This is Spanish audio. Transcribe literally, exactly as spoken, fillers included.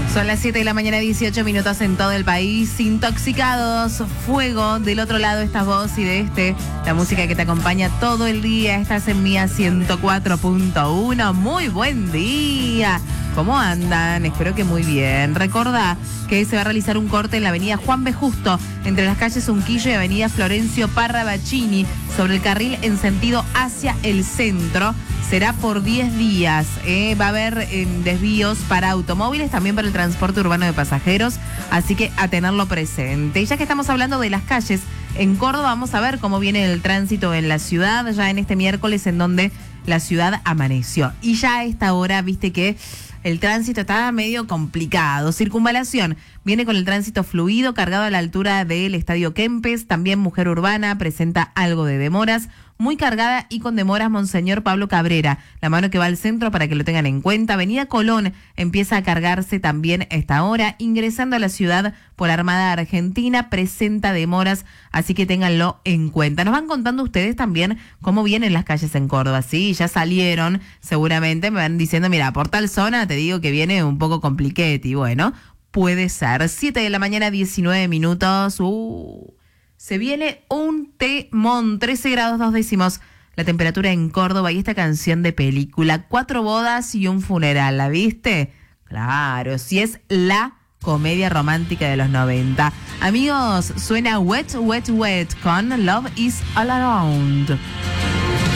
Son las siete de la mañana, dieciocho minutos en todo el país. Intoxicados, fuego. Del otro lado esta voz y de este, la música que te acompaña todo el día. Estás en Mía ciento cuatro punto uno. Muy buen día. ¿Cómo andan? Espero que muy bien. Recordá que se va a realizar un corte en la avenida Juan B. Justo, entre las calles Unquillo y avenida Florencio Parra Bacini, sobre el carril en sentido hacia el centro. Será por diez días. ¿eh? Va a haber eh, desvíos para automóviles, también para el transporte urbano de pasajeros, así que a tenerlo presente. Y ya que estamos hablando de las calles, en Córdoba vamos a ver cómo viene el tránsito en la ciudad, ya en este miércoles en donde la ciudad amaneció. Y ya a esta hora, viste que el tránsito está medio complicado. Circunvalación viene con el tránsito fluido, cargado a la altura del Estadio Kempes. También Mujer Urbana presenta algo de demoras. Muy cargada y con demoras Monseñor Pablo Cabrera, la mano que va al centro para que lo tengan en cuenta. Avenida Colón empieza a cargarse también a esta hora. Ingresando a la ciudad por Armada Argentina presenta demoras, así que ténganlo en cuenta. Nos van contando ustedes también cómo vienen las calles en Córdoba, ¿sí? Ya salieron, seguramente me van diciendo, mira, por tal zona te digo que viene un poco compliquete. Y bueno, puede ser. siete de la mañana, diecinueve minutos. Uh... Se viene un temón, trece grados dos décimos la temperatura en Córdoba y esta canción de película, cuatro bodas y un funeral, ¿la viste? Claro, si es la comedia romántica de los noventa. Amigos, suena Wet, Wet, Wet con Love is All Around.